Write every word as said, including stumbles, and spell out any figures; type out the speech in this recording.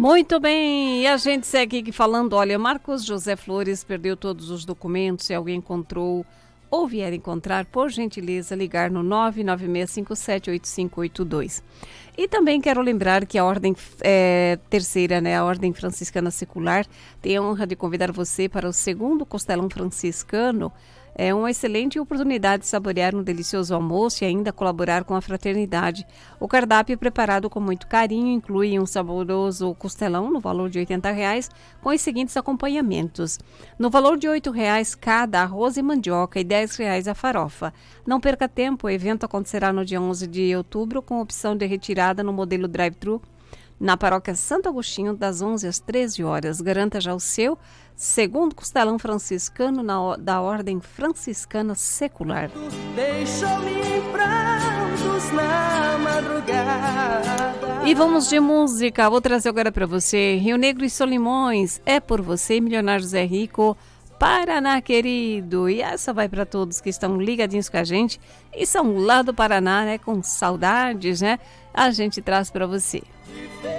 Muito bem, e a gente segue aqui falando, olha, Marcos José Flores perdeu todos os documentos, se alguém encontrou ou vier encontrar, por gentileza, ligar no nove nove seis cinco sete oito cinco oito dois. E também quero lembrar que a Ordem é, Terceira, né, a Ordem Franciscana Secular, tem a honra de convidar você para o segundo Costelão Franciscano. É uma excelente oportunidade de saborear um delicioso almoço e ainda colaborar com a fraternidade. O cardápio preparado com muito carinho inclui um saboroso costelão no valor de oitenta reais, com os seguintes acompanhamentos. No valor de oito reais cada arroz e mandioca e dez reais a farofa. Não perca tempo, o evento acontecerá no dia onze de outubro com opção de retirada no modelo drive-thru na paróquia Santo Agostinho, das onze às treze horas. Garanta já o seu segundo Costelão Franciscano na, da Ordem Franciscana Secular. Deixou-me em prantos na madrugada. E vamos de música. Vou trazer agora para você Rio Negro e Solimões. É por você, Milionário Zé Rico, Paraná querido. E essa vai para todos que estão ligadinhos com a gente e são lá do Paraná, né, com saudades, né? A gente traz para você.